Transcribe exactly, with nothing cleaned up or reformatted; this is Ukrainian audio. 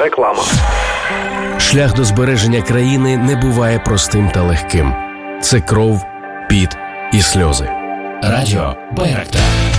Реклама. Шлях до збереження країни не буває простим та легким. Це кров, піт і сльози. Радіо Байрактар.